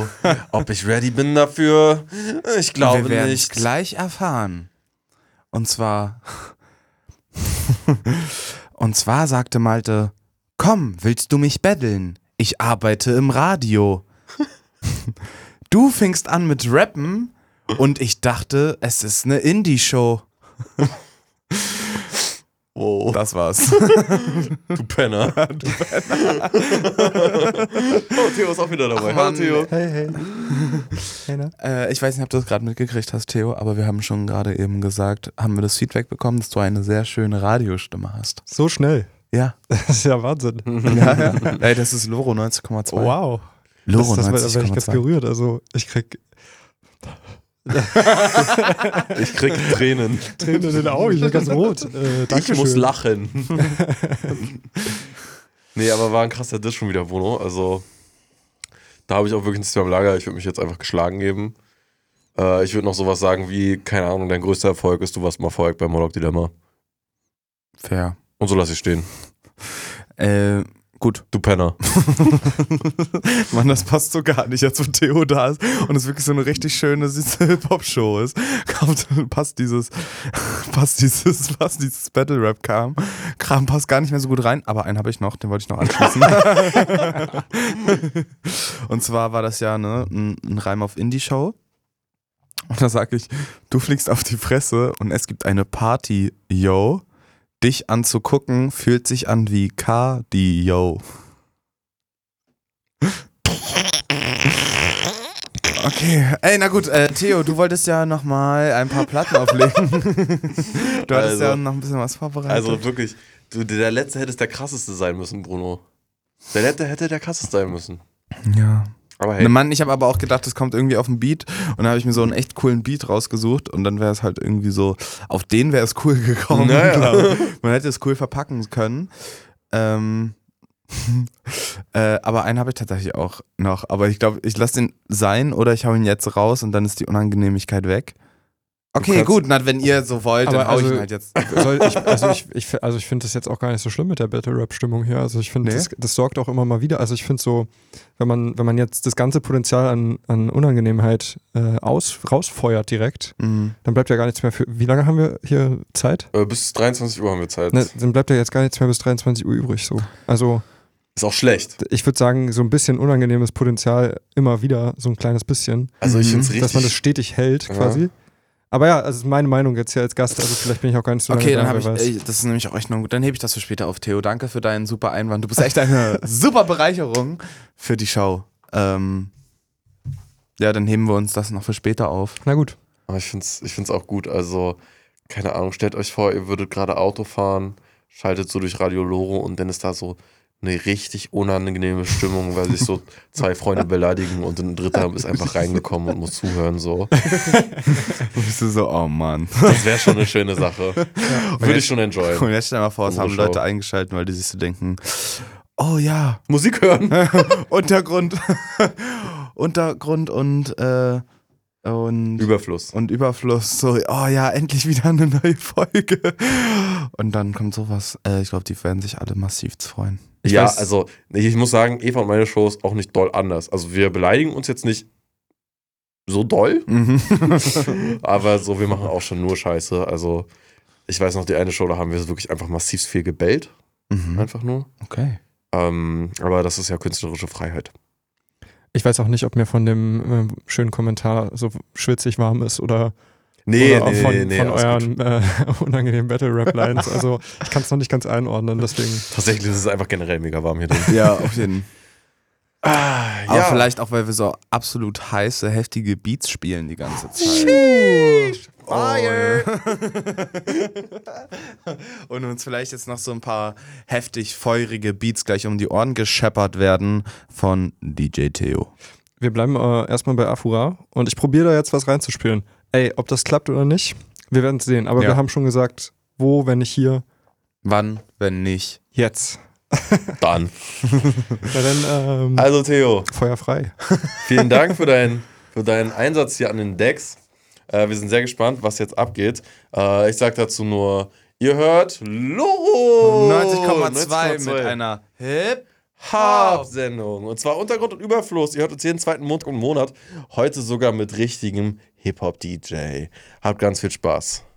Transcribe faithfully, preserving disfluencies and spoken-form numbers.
Theo. Ob ich ready bin dafür? Ich glaube Wir werden nicht. es gleich erfahren. Und zwar... Und zwar sagte Malte, komm, willst du mich betteln? Ich arbeite im Radio. Du fingst an mit Rappen und ich dachte, es ist eine Indie-Show. Oh. Das war's. Du Penner. Du Penner. Oh, Theo ist auch wieder dabei. Ach, Hallo Mann. Theo. Hey, hey. Hey, ne? Äh, ich weiß nicht, ob du das gerade mitgekriegt hast, Theo, aber wir haben schon gerade eben gesagt, haben wir das Feedback bekommen, dass du eine sehr schöne Radiostimme hast. So schnell. Ja. Das ist ja Wahnsinn. Ja, ja. Ey, das ist Loro neunzig Komma zwei. Wow. Loro das, das neunzig werde ich Komma ganz zwei. gerührt. Also ich krieg Ich krieg Tränen. Tränen in den Augen, ich bin ganz rot. Äh, Ich muss lachen. Nee, aber war ein krasser Diss schon wieder, Bruno. Also, da habe ich auch wirklich nichts mehr im Lager. Ich würde mich jetzt einfach geschlagen geben. Äh, ich würde noch sowas sagen wie, keine Ahnung, dein größter Erfolg ist, du warst mal Erfolg bei Moloch Dilemma. Fair. Und so lasse ich stehen. Äh, gut. Du Penner. Mann, das passt so gar nicht, als wo Theo da ist und es wirklich so eine richtig schöne Hip-Hop-Show ist. Kommt, passt dieses, passt dieses, passt dieses Battle-Rap-Kram. Kram passt gar nicht mehr so gut rein, aber einen habe ich noch, den wollte ich noch anschließen. Und zwar war das ja ne, ein, ein Reim auf Indie-Show. Und da sage ich, du fliegst auf die Fresse und es gibt eine Party, yo. Dich anzugucken fühlt sich an wie Cardio. Okay, ey, na gut, äh, Theo, du wolltest ja nochmal ein paar Platten auflegen. Du hattest Also, ja noch ein bisschen was vorbereitet. Also wirklich, du, der letzte hätte es der krasseste sein müssen, Bruno. Der letzte hätte der krasseste sein müssen. Ja. Aber hey. Ne Mann, ich habe aber auch gedacht, es kommt irgendwie auf den Beat und dann habe ich mir so einen echt coolen Beat rausgesucht und dann wäre es halt irgendwie so, auf den wäre es cool gekommen. Naja. Man hätte es cool verpacken können. Ähm, äh, aber einen habe ich tatsächlich auch noch. Aber ich glaube, ich lasse den sein oder ich hau ihn jetzt raus und dann ist die Unangenehmigkeit weg. Okay, kannst- gut, na, wenn ihr so wollt, dann Aber hau ich also- ihn halt jetzt. Soll ich, also ich, ich, also ich finde das jetzt auch gar nicht so schlimm mit der Battle-Rap-Stimmung hier. Also ich finde, Nee? das, das sorgt auch immer mal wieder. Also ich finde so, wenn man, wenn man jetzt das ganze Potenzial an, an Unangenehmheit äh, aus, rausfeuert direkt, Mhm. dann bleibt ja gar nichts mehr für. Wie lange haben wir hier Zeit? Äh, bis dreiundzwanzig Uhr haben wir Zeit. Ne, dann bleibt ja jetzt gar nichts mehr bis dreiundzwanzig Uhr übrig. So. Also Ist auch schlecht. ich würde sagen, so ein bisschen unangenehmes Potenzial immer wieder, so ein kleines bisschen, Also ich Mhm. finde es richtig. dass man das stetig hält Ja. quasi. Aber ja, also ist meine Meinung jetzt hier als Gast, also vielleicht bin ich auch gar nicht so lange Okay, dann da, habe wer ich, weiß. ey, das ist nämlich auch echt noch gut. Dann hebe ich das für später auf, Theo. Danke für deinen super Einwand. Du bist echt eine super Bereicherung für die Show. Ähm, ja, dann heben wir uns das noch für später auf. Na gut. Aber ich finde es ich find's auch gut. Also, keine Ahnung, stellt euch vor, ihr würdet gerade Auto fahren, schaltet so durch Radio Loro und dann ist da so eine richtig unangenehme Stimmung, weil sich so zwei Freunde beleidigen und ein Dritter ist einfach reingekommen und muss zuhören. So. Und bist du so, oh Mann. Das wäre schon eine schöne Sache. Würde ich schon enjoyen. Und jetzt stell dir mal vor, es Unsere haben Show. Leute eingeschaltet, weil die sich so denken, oh ja, Musik hören. Untergrund, Untergrund und, äh, und, Überfluss. und Überfluss. So, oh ja, endlich wieder eine neue Folge. Und dann kommt sowas. Äh, ich glaube, die werden sich alle massiv freuen. Ich ja, weiß- also ich muss sagen, Eva und meine Show ist auch nicht doll anders. Also wir beleidigen uns jetzt nicht so doll, Mhm. aber so, wir machen auch schon nur Scheiße. Also ich weiß noch, die eine Show, da haben wir wirklich einfach massiv viel gebellt. Mhm. Einfach nur. Okay. Ähm, aber das ist ja künstlerische Freiheit. Ich weiß auch nicht, ob mir von dem äh, schönen Kommentar so schwitzig warm ist oder, Nee, oder auch nee, von, nee, nee, von alles euren äh, unangenehmen Battle-Rap-Lines. Also ich kann es noch nicht ganz einordnen, deswegen. Tatsächlich ist es einfach generell mega warm hier drin. Ja, auf jeden Fall. ah, Aber vielleicht auch, weil wir so absolut heiße, heftige Beats spielen die ganze Zeit. Fire. Und uns vielleicht jetzt noch so ein paar heftig feurige Beats gleich um die Ohren gescheppert werden von D J Theo. Wir bleiben äh, erstmal bei Afura und ich probiere da jetzt was reinzuspielen. Ey, ob das klappt oder nicht, wir werden es sehen. Aber Ja. wir haben schon gesagt, wo, wenn nicht hier, Wann, wenn nicht? jetzt. Dann. Na dann, ähm, Also Theo, Feuer frei. vielen Dank für, dein, für deinen Einsatz hier an den Decks. Äh, wir sind sehr gespannt, was jetzt abgeht. Äh, ich sag dazu nur, ihr hört Loro neunzig Komma zwei mit einer Hip Hab-Sendung. Und zwar Untergrund und Überfluss. Ihr hört uns jeden zweiten Montag und Monat. Heute sogar mit richtigem Hip-Hop-D J. Habt ganz viel Spaß.